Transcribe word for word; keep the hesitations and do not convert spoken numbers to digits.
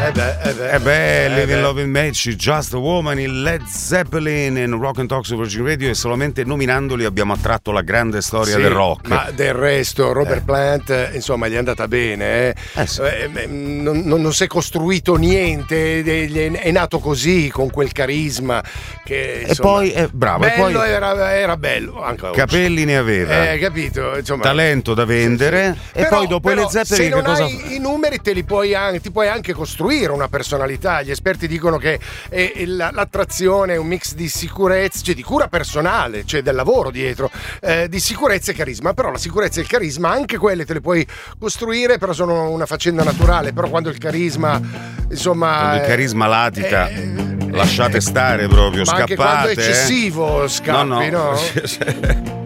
Eh beh, eh beh. Eh beh, Eh Living beh. Loving Match, Just a Woman, il Led Zeppelin in Rock and Talk su Virgin Radio, e solamente nominandoli abbiamo attratto la grande storia Sì, del rock. Ma del resto Robert Eh. Plant, eh, insomma, gli è andata bene. Eh. Eh sì. Eh, eh, non, non- non si è costruito niente, eh, è nato così, con quel carisma che, E insomma, poi, eh, bravo, e bello, poi era, era bello anche oggi. capelli ne aveva, Eh, capito? Insomma, talento da vendere, sì, sì. e Però- poi dopo però le Zeppelin se che non cosa hai i numeri te li puoi anche, ti puoi anche costruire una personalità. Gli esperti dicono che è- è la- l'attrazione è un mix di sicurezza, cioè di cura personale, cioè del lavoro dietro, eh, di sicurezza e carisma. Però la sicurezza e il carisma anche quelle te le puoi costruire, però sono una faccenda naturale. Però quando il carisma, insomma, Quando il eh, carisma latica, eh, lasciate stare proprio, ma anche quando scappate. è eccessivo eh. scappi, no? no?